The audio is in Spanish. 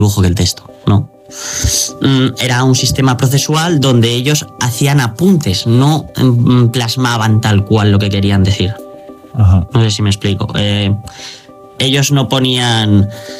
dibujo que el texto, ¿no? Era un sistema procesual donde ellos hacían apuntes, no plasmaban tal cual lo que querían decir. Ajá. No sé si me explico. Ellos no ponían